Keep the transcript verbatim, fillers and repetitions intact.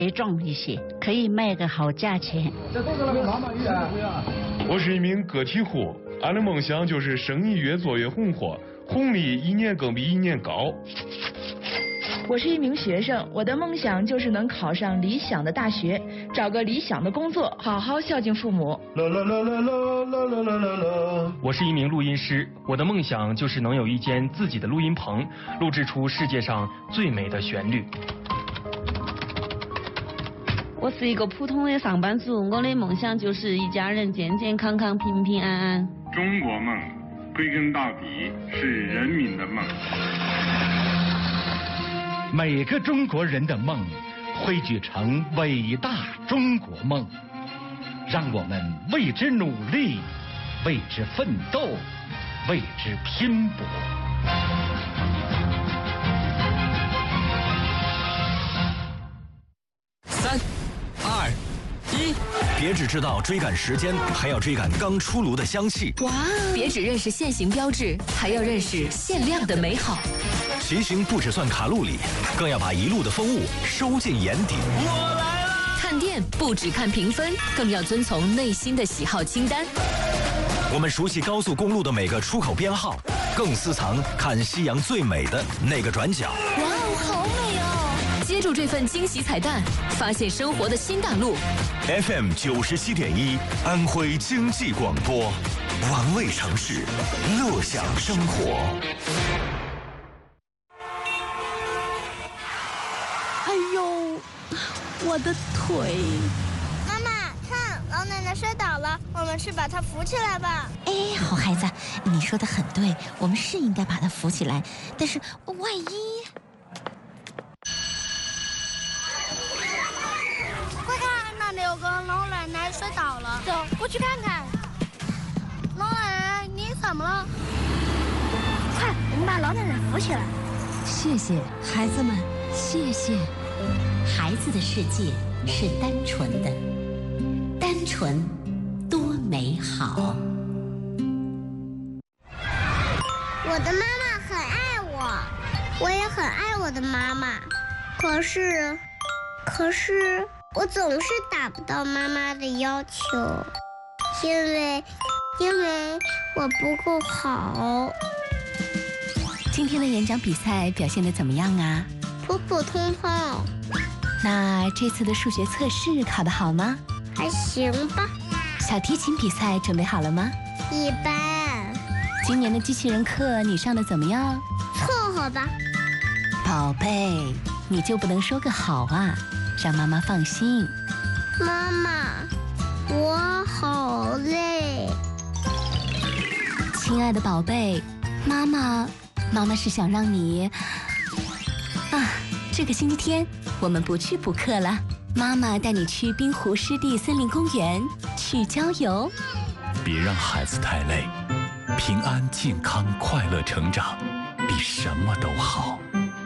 重一些，可以卖个好价钱。 我是一名个体户，俺的梦想就是生意越做越红火，红利一年更比一年高。 我是一名学生，我的梦想就是能考上理想的大学，找个理想的工作，好好孝敬父母。 啦啦啦啦啦啦啦啦啦啦。 我是一名录音师，我的梦想就是能有一间自己的录音棚，录制出世界上最美的旋律。 我是一个普通的上班族，我的梦想就是一家人健健康康、平平安安。 中国梦，归根到底是人民的梦。 每个中国人的梦汇聚成伟大中国梦，让我们为之努力，为之奋斗，为之拼搏。 三二一，别只知道追赶时间，还要追赶刚出炉的香气。 哇！别只认识现行标志，还要认识限量的美好。 骑行不只算卡路里，更要把一路的风物收进眼底。 我来了！看店不只看评分，更要遵从内心的喜好清单。 我们熟悉高速公路的每个出口编号，更私藏看夕阳最美的那个转角。 哇哦，好美哦！接住这份惊喜彩蛋，发现生活的新大陆。 F M 九十七点一，安徽经济广播，玩味城市，乐享生活。 哎呦，我的腿！ 妈妈，看，老奶奶摔倒了，我们去把她扶起来吧。 哎，好孩子，你说的很对，我们是应该把她扶起来，但是万一…… 快看，那里有个老奶奶摔倒了，走，过去看看。老奶奶，你怎么了？快，我们把老奶奶扶起来。 谢谢孩子们，谢谢。孩子的世界是单纯的，单纯多美好。 我的妈妈很爱我，我也很爱我的妈妈。可是，可是我总是达不到妈妈的要求，因为，因为我不够好。 今天的演讲比赛表现得怎么样啊？ 普普通通。 那这次的数学测试考得好吗？ 还行吧。 小提琴比赛准备好了吗？ 一般。 今年的机器人课你上得怎么样？ 凑合吧。 宝贝，你就不能说个好啊，让妈妈放心。 妈妈，我好累。 亲爱的宝贝，妈妈，妈妈是想让你啊，这个星期天我们不去补课了，妈妈带你去滨湖湿地森林公园去郊游。 别让孩子太累，平安、健康、快乐成长比什么都好。